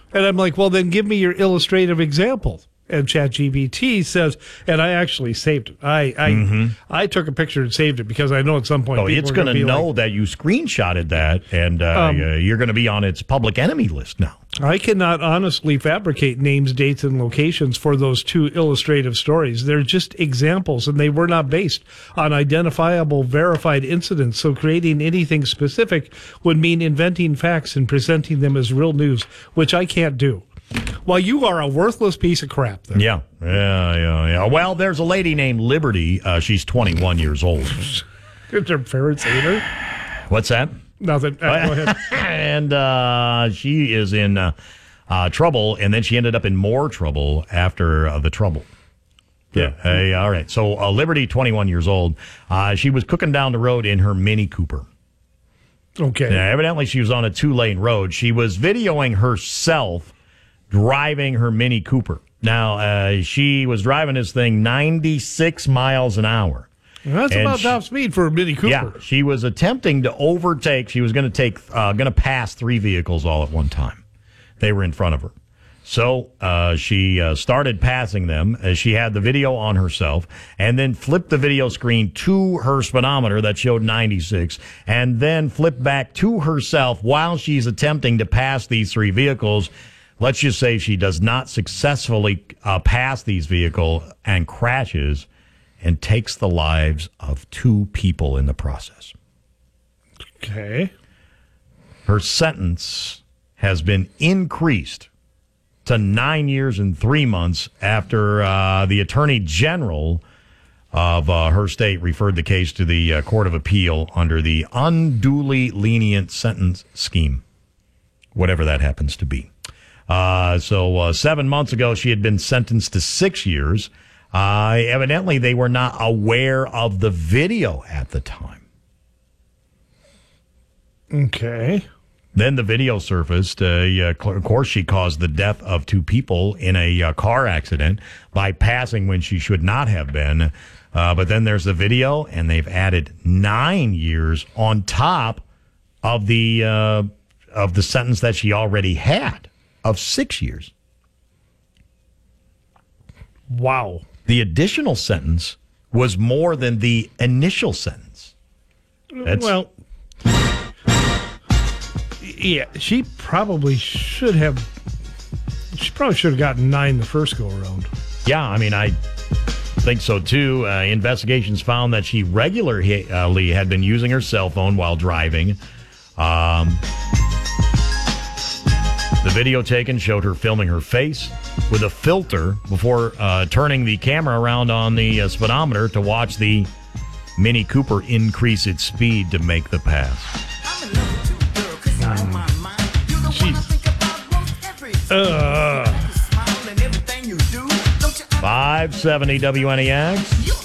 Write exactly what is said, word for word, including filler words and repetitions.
And I'm like, well, then give me your illustrative example. And ChatGPT says, and I actually saved it. I I, mm-hmm. I took a picture and saved it because I know at some point oh, people it's going to know like, that you screenshotted that, and uh, um, you're going to be on its public enemy list now. I cannot honestly fabricate names, dates, and locations for those two illustrative stories. They're just examples, and they were not based on identifiable, verified incidents. So creating anything specific would mean inventing facts and presenting them as real news, which I can't do. Well, you are a worthless piece of crap, then. Yeah, yeah, yeah, yeah. Well, there's a lady named Liberty. Uh, she's twenty-one years old. Did her parents hate her? What's that? Nothing. Uh, go ahead. And uh, she is in uh, uh, trouble, and then she ended up in more trouble after uh, the trouble. Yeah. Hey, all right. So uh, Liberty, twenty-one years old, uh, she was cooking down the road in her Mini Cooper. Okay. Yeah, evidently, she was on a two-lane road. She was videoing herself driving her Mini Cooper. Now, uh, she was driving this thing ninety-six miles an hour. Well, that's and about she, top speed for a Mini Cooper. Yeah, she was attempting to overtake. She was going to take, uh, going to pass three vehicles all at one time. They were in front of her. So uh, she uh, started passing them as she had the video on herself, and then flipped the video screen to her speedometer that showed ninety-six, and then flipped back to herself while she's attempting to pass these three vehicles. Let's just say she does not successfully uh, pass these vehicles and crashes and takes the lives of two people in the process. Okay. Her sentence has been increased to nine years and three months after uh, the Attorney General of uh, her state referred the case to the uh, Court of Appeal under the unduly lenient sentence scheme, whatever that happens to be. Uh, so uh, seven months ago, she had been sentenced to six years. Uh, evidently, they were not aware of the video at the time. Okay. Then the video surfaced. Uh, yeah, of course, she caused the death of two people in a uh, car accident by passing when she should not have been. Uh, but then there's the video, and they've added nine years on top of the uh, of the sentence that she already had of six years. Wow. The additional sentence was more than the initial sentence. That's, well, yeah, she probably should have. She probably should have gotten nine the first go around. Yeah, I mean, I think so too. Uh, investigations found that she regularly had been using her cell phone while driving. Um, the video taken showed her filming her face with a filter before uh, turning the camera around on the uh, speedometer to watch the Mini Cooper increase its speed to make the pass. Mm. Uh. five seventy W N E X.